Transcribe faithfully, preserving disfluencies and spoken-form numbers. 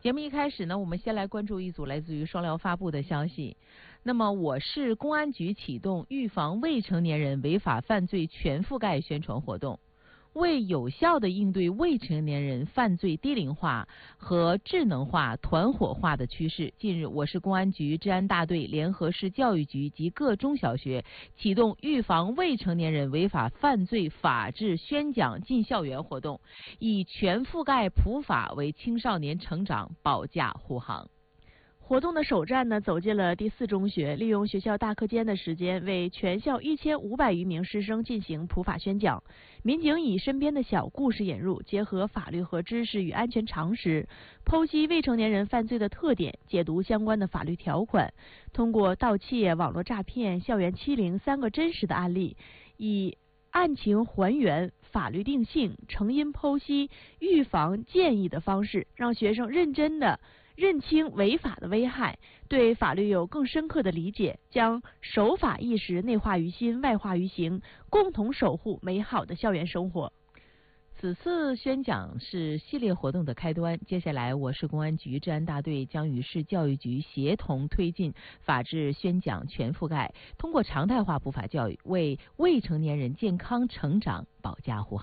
节目一开始呢，我们先来关注一组来自于双聊发布的消息。那么，我市公安局启动预防未成年人违法犯罪全覆盖宣传活动。为有效地应对未成年人犯罪低龄化和智能化、团伙化的趋势，近日，我市公安局治安大队联合市教育局及各中小学启动预防未成年人违法犯罪法治宣讲进校园活动，以全覆盖普法为青少年成长保驾护航。 活动的首站呢，走进了第四中学，利用学校大课间的时间，为全校一千五百余名师生进行普法宣讲。民警以身边的小故事引入，结合法律和知识与安全常识，剖析未成年人犯罪的特点，解读相关的法律条款。通过盗窃、网络诈骗、校园欺凌三个真实的案例，以案情还原、法律定性、成因剖析、预防建议的方式，让学生认真的认清违法的危害，对法律有更深刻的理解，将守法意识内化于心、外化于行，共同守护美好的校园生活。 此次宣讲是系列活动的开端，接下来我市公安局治安大队将与市教育局协同推进法治宣讲全覆盖，通过常态化普法教育，为未成年人健康成长保驾护航。